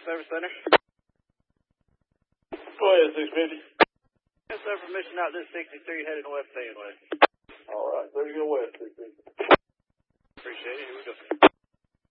Service Center. Go ahead, 650. Yes, sir, permission out this 63 heading west, staying west. All right, there you go west, 650. Appreciate it. Here we go.